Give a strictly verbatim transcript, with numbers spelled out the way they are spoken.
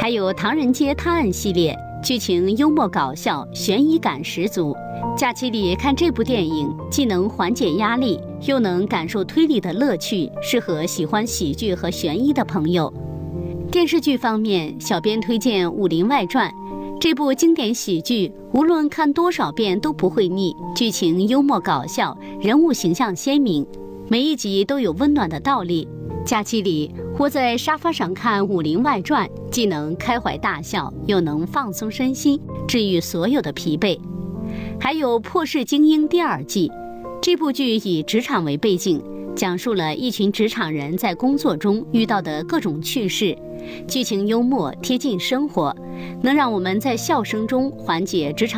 还有《唐人街探案》系列，剧情幽默搞笑，悬疑感十足。假期里看这部电影，既能缓解压力，又能感受推理的乐趣，适合喜欢喜剧和悬疑的朋友。电视剧方面，小编推荐《武林外传》。这部经典喜剧，无论看多少遍都不会腻，剧情幽默搞笑，人物形象鲜明，每一集都有温暖的道理。假期里窝在沙发上看《武林外传》，既能开怀大笑，又能放松身心，治愈所有的疲惫。还有《破世精英》第二季，这部剧以职场为背景，讲述了一群职场人在工作中遇到的各种趣事，剧情幽默，贴近生活，能让我们在笑声中缓解职场